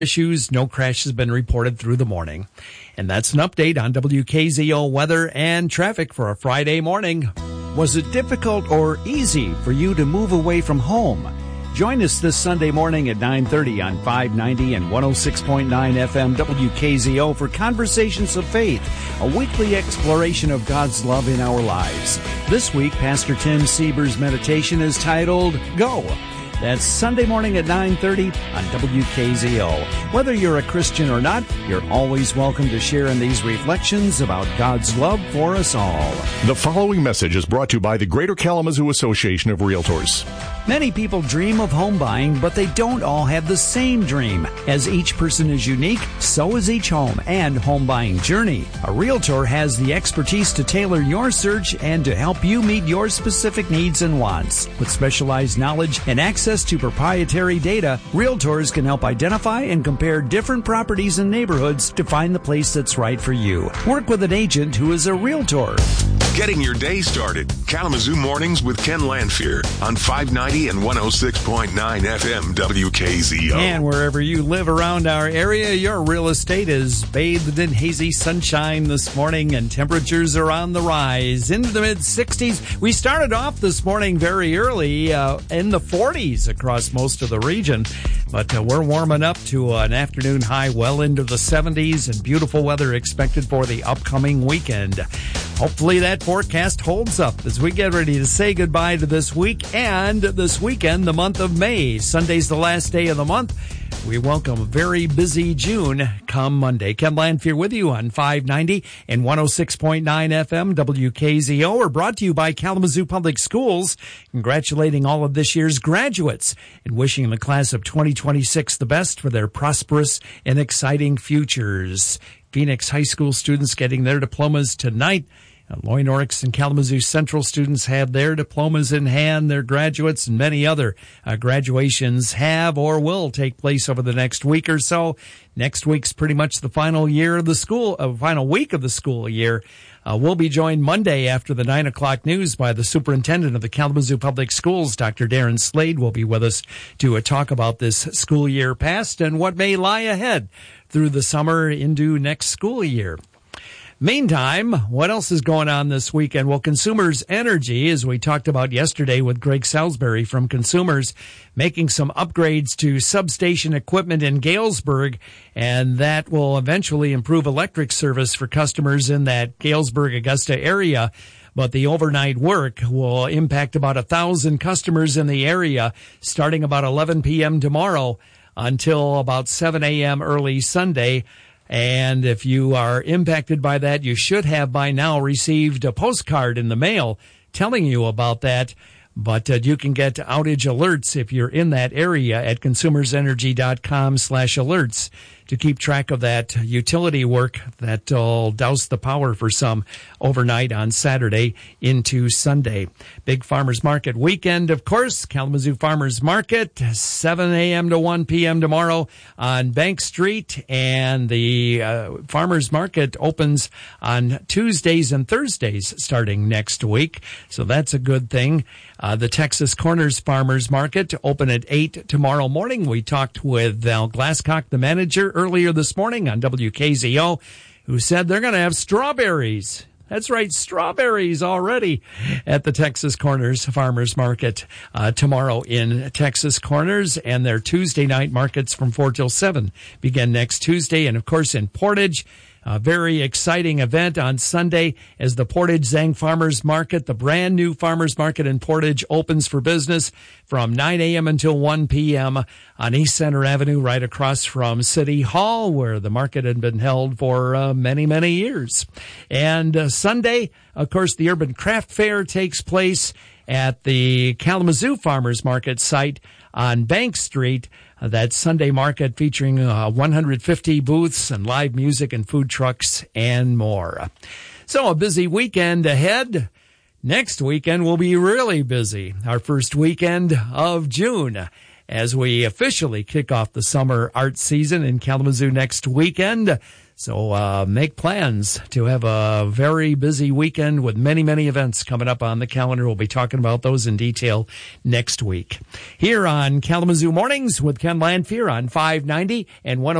issues. No crash has been reported through the morning. And that's an update on WKZO weather and traffic for a Friday morning. Was it difficult or easy for you to move away from home? Join us this Sunday morning at 9:30 on 590 and 106.9 FM WKZO for Conversations of Faith, a weekly exploration of God's love in our lives. This week, Pastor Tim Sieber's meditation is titled, Go. That's Sunday morning at 9:30 on WKZO. Whether you're a Christian or not, you're always welcome to share in these reflections about God's love for us all. The following message is brought to you by the Greater Kalamazoo Association of Realtors. Many people dream of home buying, but they don't all have the same dream. As each person is unique, so is each home and home buying journey. A realtor has the expertise to tailor your search and to help you meet your specific needs and wants. With specialized knowledge and access to proprietary data, realtors can help identify and compare different properties and neighborhoods to find the place that's right for you. Work with an agent who is a realtor. Getting your day started. Kalamazoo Mornings with Ken Lanfear on 590 and 106.9 FM WKZO. And wherever you live around our area, your real estate is bathed in hazy sunshine this morning, and temperatures are on the rise into the mid-60s. We started off this morning very early in the 40s across most of the region, but we're warming up to an afternoon high well into the 70s, and beautiful weather expected for the upcoming weekend. Hopefully that forecast holds up as we get ready to say goodbye to this week and this weekend, the month of May. Sunday's the last day of the month. We welcome a very busy June come Monday. Ken Lanfear with you on 590 and 106.9 FM WKZO. We're brought to you by Kalamazoo Public Schools, congratulating all of this year's graduates and wishing the class of 2026 the best for their prosperous and exciting futures. Phoenix High School students getting their diplomas tonight. Loy Norix and Kalamazoo Central students have their diplomas in hand. Their graduates and many other graduations have or will take place over the next week or so. Next week's pretty much the final year of the school, final week of the school year. We'll be joined Monday after the 9 o'clock news by the superintendent of the Kalamazoo Public Schools, Dr. Darren Slade, will be with us to talk about this school year past and what may lie ahead through the summer into next school year. Meantime, what else is going on this weekend? Well, Consumers Energy, as we talked about yesterday with Greg Salisbury from Consumers, making some upgrades to substation equipment in Galesburg, and that will eventually improve electric service for customers in that Galesburg-Augusta area. But the overnight work will impact about 1,000 customers in the area starting about 11 p.m. tomorrow until about 7 a.m. early Sunday. And if you are impacted by that, you should have by now received a postcard in the mail telling you about that. But you can get outage alerts if you're in that area at consumersenergy.com/alerts to keep track of that utility work that'll douse the power for some overnight on Saturday into Sunday. Big Farmers Market weekend, of course. Kalamazoo Farmers Market, 7 a.m. to 1 p.m. tomorrow on Bank Street. And the Farmers Market opens on Tuesdays and Thursdays starting next week. So that's a good thing. The Texas Corners Farmers Market open at 8 tomorrow morning. We talked with Val Glasscock, the manager, earlier this morning on WKZO, who said they're going to have strawberries. That's right, strawberries already at the Texas Corners Farmers Market tomorrow in Texas Corners. And their Tuesday night markets from 4 till 7 begin next Tuesday. And, of course, in Portage, a very exciting event on Sunday as the Portage Zang Farmers Market, the brand new Farmers Market in Portage, opens for business from 9 a.m. until 1 p.m. on East Center Avenue, right across from City Hall, where the market had been held for many, many years. And Sunday, of course, the Urban Craft Fair takes place at the Kalamazoo Farmers Market site on Bank Street. That Sunday market featuring 150 booths and live music and food trucks and more. So a busy weekend ahead. Next weekend will be really busy. Our first weekend of June. as we officially kick off the summer art season in Kalamazoo next weekend. So make plans to have a very busy weekend with many, many events coming up on the calendar. We'll be talking about those in detail next week. Here on Kalamazoo Mornings with Ken Lanfear on 590 and 106.